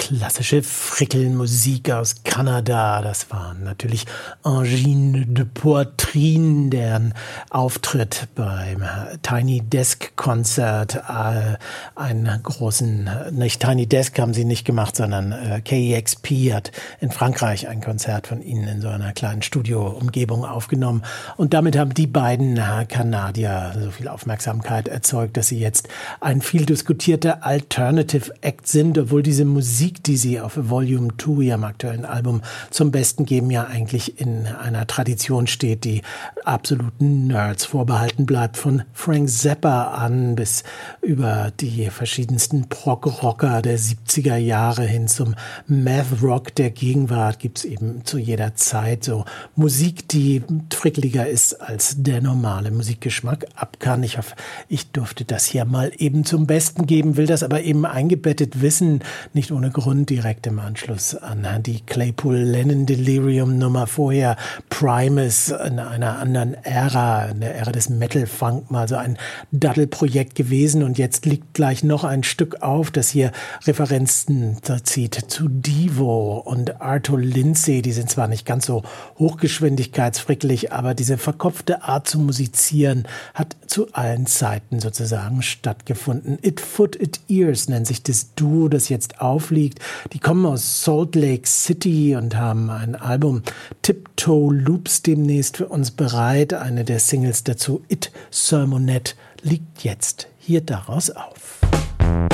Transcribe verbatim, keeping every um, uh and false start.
klassische Frickelmusik aus Kanada. Das waren natürlich Angine de Poitrine, deren Auftritt beim Tiny Desk Konzert, äh, einen großen, nicht Tiny Desk haben sie nicht gemacht, sondern äh, K E X P hat in Frankreich ein Konzert von ihnen in so einer kleinen Studio-Umgebung aufgenommen. Und damit haben die beiden äh, Kanadier so viel Aufmerksamkeit erzeugt, dass sie jetzt ein viel diskutierter Alternative Act sind, obwohl diese Musik, die sie auf Volume zwei, ihrem aktuellen Album, zum Besten geben, ja eigentlich in einer Tradition steht, die absoluten Nerds vorbehalten bleibt. Von Frank Zappa an bis über die verschiedensten Prog-Rocker der siebziger Jahre hin zum Math-Rock der Gegenwart gibt es eben zu jeder Zeit so Musik, die frickeliger ist, als der normale Musikgeschmack ab kann. Ich hoffe, ich durfte das hier mal eben zum Besten geben, will das aber eben eingebettet wissen, nicht ohne Grund direkt im Anschluss an die Claypool-Lennon-Delirium-Nummer vorher, Primus in einer anderen Ära, in der Ära des Metal-Funk, mal so ein Daddle-Projekt gewesen und jetzt liegt gleich noch ein Stück auf, das hier Referenzen zieht zu Devo und Arto Lindsay, die sind zwar nicht ganz so hochgeschwindigkeitsfrickelig, aber diese verkopfte Art zu musizieren hat zu allen Zeiten sozusagen stattgefunden. It Foot It Ears nennt sich das Duo, das jetzt aufliegt. Die kommen aus Salt Lake City und haben ein Album Tiptoe Loops demnächst für uns bereit. Eine der Singles dazu, It Sermonette, liegt jetzt hier daraus auf.